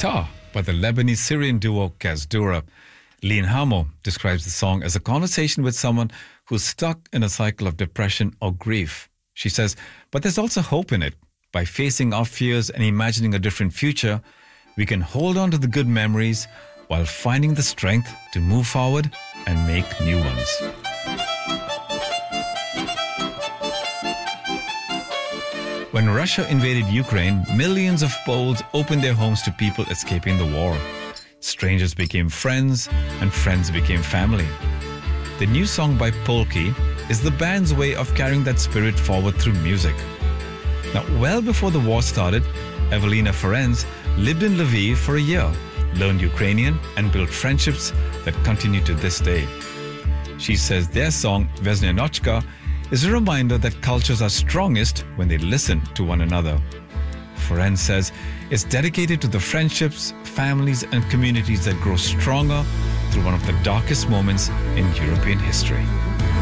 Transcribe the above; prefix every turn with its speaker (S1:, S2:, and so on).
S1: Guitar by the Lebanese-Syrian duo Kazdura. Lean Hamo describes the song as a conversation with someone who's stuck in a cycle of depression or grief. She says, but there's also hope in it. By facing our fears and imagining a different future, we can hold on to the good memories while finding the strength to move forward and make new ones. When Russia invaded Ukraine, millions of Poles opened their homes to people escaping the war. Strangers became friends, and friends became family. The new song by Polki is the band's way of carrying that spirit forward through music. Now, well before the war started, Evelina Ferenc lived in Lviv for a year, learned Ukrainian, and built friendships that continue to this day. She says their song, Vesnyanochka, is a reminder that cultures are strongest when they listen to one another. Ferenc says it's dedicated to the friendships, families, and communities that grow stronger through one of the darkest moments in European history.